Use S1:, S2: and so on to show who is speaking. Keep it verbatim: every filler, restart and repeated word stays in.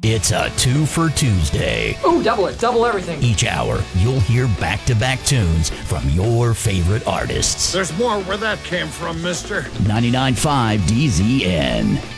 S1: It's a two for Tuesday.
S2: Ooh, double it, double everything.
S1: Each hour, you'll hear back-to-back tunes from your favorite artists.
S3: There's more where that came from, mister.
S1: ninety-nine point five D Z N.